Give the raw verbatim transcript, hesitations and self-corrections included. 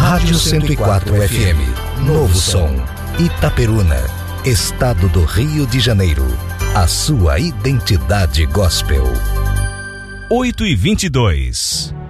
Rádio cento e quatro F M, Novo Som, Itaperuna, Estado do Rio de Janeiro. A sua identidade gospel. oito e vinte e dois.